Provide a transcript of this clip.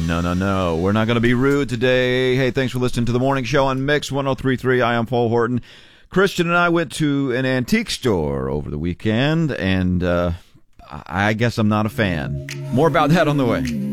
No. We're not going to be rude today. Hey, thanks for listening to the morning show on Mix 103.3. I am Paul Horton. Christian and I went to an antique store over the weekend, and I guess I'm not a fan. More about that on the way.